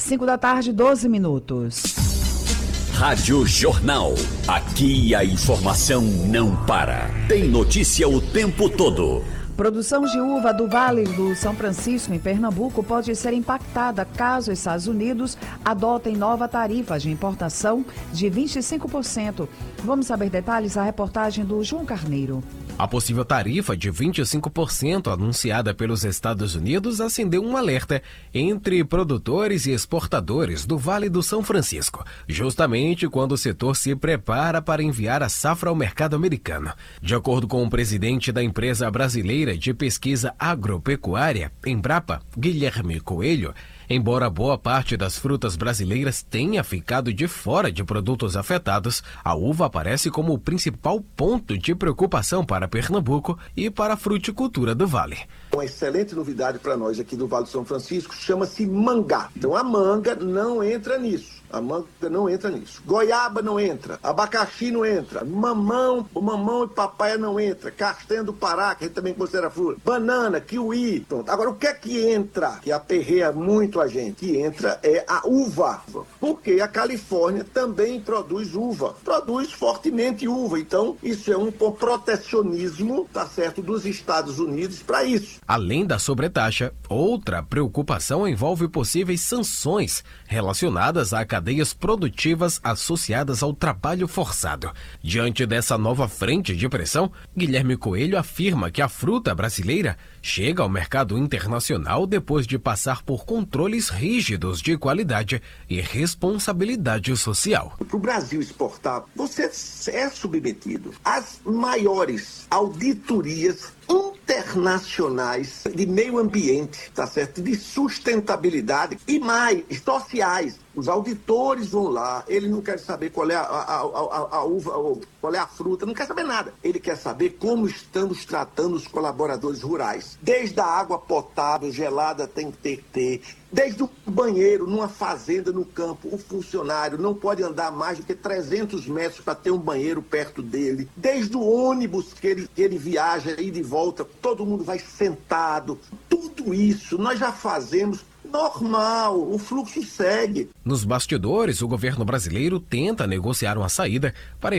5 da tarde, 12 minutos. Rádio Jornal. Aqui a informação não para. Tem notícia o tempo todo. Produção de uva do Vale do São Francisco, em Pernambuco, pode ser impactada caso os Estados Unidos adotem nova tarifa de importação de 25%. Vamos saber detalhes da reportagem do João Carneiro. A possível tarifa de 25% anunciada pelos Estados Unidos acendeu um alerta entre produtores e exportadores do Vale do São Francisco, justamente quando o setor se prepara para enviar a safra ao mercado americano. De acordo com o presidente da empresa brasileira de pesquisa agropecuária, Embrapa, Guilherme Coelho, embora boa parte das frutas brasileiras tenha ficado de fora de produtos afetados, a uva aparece como o principal ponto de preocupação para Pernambuco e para a fruticultura do Vale. Uma excelente novidade para nós aqui do Vale do São Francisco chama-se mangá. Então a manga não entra nisso. A manga não entra nisso. Goiaba não entra. Abacaxi não entra. Mamão e papaya não entra. Castanha do Pará, que a gente também considera fruta. Banana, kiwi. Pronto. Agora, o que é que entra? Que aperreia muito a gente. Que entra é a uva. Porque a Califórnia também produz uva. Produz fortemente uva. Então, isso é um protecionismo, tá certo, dos Estados Unidos para isso. Além da sobretaxa, outra preocupação envolve possíveis sanções relacionadas a cadeias produtivas associadas ao trabalho forçado. Diante dessa nova frente de pressão, Guilherme Coelho afirma que a fruta brasileira chega ao mercado internacional depois de passar por controles rígidos de qualidade e responsabilidade social. Para o Brasil exportar, você é submetido às maiores auditorias internacionais de meio ambiente, tá certo? De sustentabilidade e mais, sociais. Os auditores vão lá, ele não quer saber qual é a uva, qual é a fruta, não quer saber nada. Ele quer saber como estamos tratando os colaboradores rurais. Desde a água potável, gelada tem que ter. Desde o banheiro, numa fazenda, no campo, o funcionário não pode andar mais do que 300 metros para ter um banheiro perto dele. Desde o ônibus que ele viaja e de volta, todo mundo vai sentado. Tudo isso nós já fazemos normal, o fluxo segue. Nos bastidores, o governo brasileiro tenta negociar uma saída para